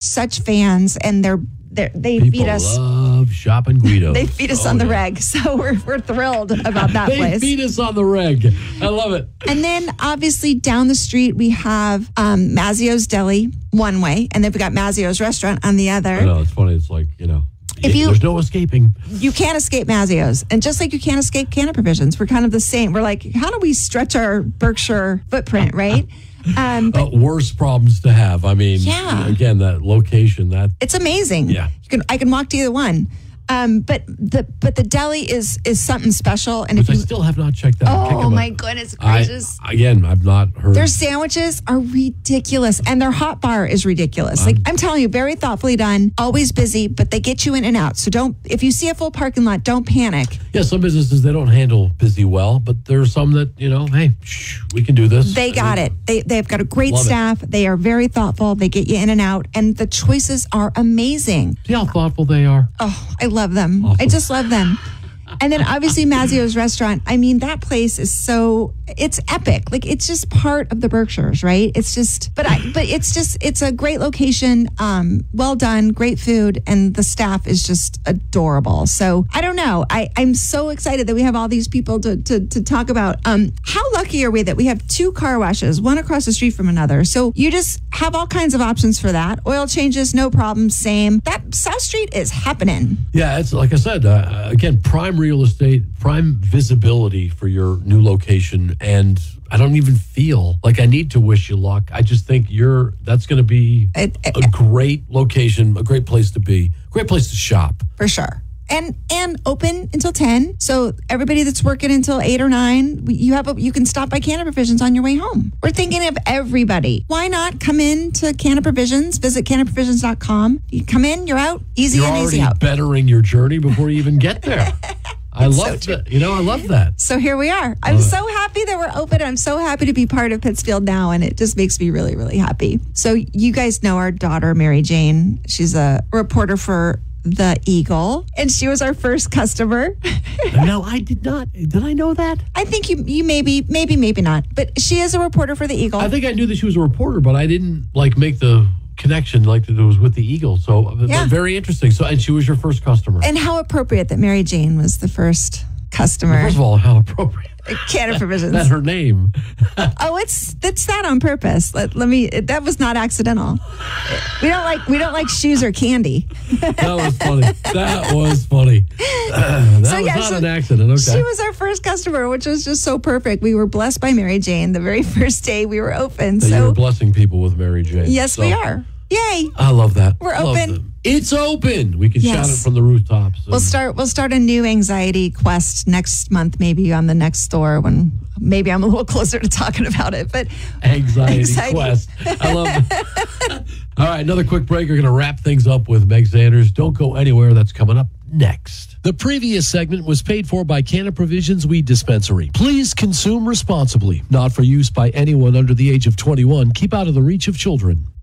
such fans, and they People feed us. love shopping Guido. They feed us on the reg, so we're thrilled about that place. They feed us on the reg. I love it. And then obviously down the street we have Mazzio's Deli one way, and then we got Mazzio's Restaurant on the other. I know, it's funny. It's like, there's no escaping. You can't escape Mazzio's. And just like you can't escape Canna Provisions, we're kind of the same. We're like, how do we stretch our Berkshire footprint, right? Worse problems to have. I mean, Yeah. again, that location, it's amazing. Yeah. I can walk to either one. But the deli is something special. And which I still have not checked out. oh my goodness gracious. I've not heard. Their sandwiches are ridiculous, and their hot bar is ridiculous. I'm telling you, very thoughtfully done, always busy, but they get you in and out. So if you see a full parking lot, don't panic. Yeah, some businesses, they don't handle busy well, but there's some that, hey, we can do this. They got it. They've got a great staff. They are very thoughtful. They get you in and out, and the choices are amazing. See how thoughtful they are? Oh, I love them. Awesome. I just love them. And then obviously Mazzio's Restaurant. I mean, that place is it's epic. Like, it's just part of the Berkshires, right? It's just, it's a great location. Well done, great food, and the staff is just adorable. So I don't know. I'm so excited that we have all these people to talk about. How lucky are we that we have 2 car washes, one across the street from another? So you just have all kinds of options for that. Oil changes, no problem, same. That South Street is happening. Yeah, it's like I said, again, prime real estate, prime visibility for your new location. And I don't even feel like I need to wish you luck. I just think that's going to be a great location, a great place to be, great place to shop. For sure. And open until 10. So everybody that's working until 8 or 9, you can stop by Canna Provisions on your way home. We're thinking of everybody. Why not come in to Canna Provisions? Visit cannaprovisions.com. You come in, you're out, easy and easy out. You're already bettering your journey before you even get there. I love that. I love that. So here we are. I'm so happy that we're open. I'm so happy to be part of Pittsfield now, and it just makes me really, really happy. So you guys know our daughter, Mary Jane. She's a reporter for The Eagle, and she was our first customer. No, I did not. Did I know that? I think you maybe not, but she is a reporter for The Eagle. I think I knew that she was a reporter, but I didn't make the connection like that it was with The Eagle. So very interesting. So, and she was your first customer. And how appropriate that Mary Jane was the first customer. First of all, how appropriate. Canna Provisions. That's her name. It's that on purpose. That was not accidental. We don't like shoes or candy. That was funny. That was not an accident. Okay. She was our first customer, which was just so perfect. We were blessed by Mary Jane the very first day we were open. So you were blessing people with Mary Jane. Yes, we are. Yay! I love that. We're open. It's open. We can shout it from the rooftops. We'll start a new anxiety quest next month, maybe on the next store when maybe I'm a little closer to talking about it. But anxiety quest. I love it. All right, another quick break. We're going to wrap things up with Meg Sanders. Don't go anywhere. That's coming up next. The previous segment was paid for by Canna Provisions Weed Dispensary. Please consume responsibly. Not for use by anyone under the age of 21. Keep out of the reach of children.